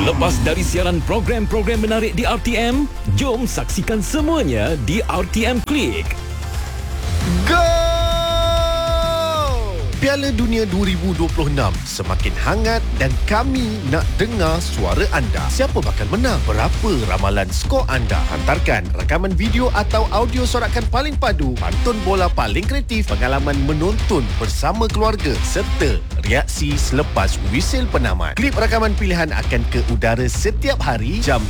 Lepas dari siaran program-program menarik di RTM, jom saksikan semuanya di RTM Klik. Go! Piala Dunia 2026 semakin hangat dan kami nak dengar suara anda. Siapa bakal menang? Berapa ramalan skor anda? Hantarkan rakaman video atau audio sorakan paling padu, pantun bola paling kreatif, pengalaman menonton bersama keluarga serta reaksi selepas wisil penamat. Klip rakaman pilihan akan ke udara setiap hari jam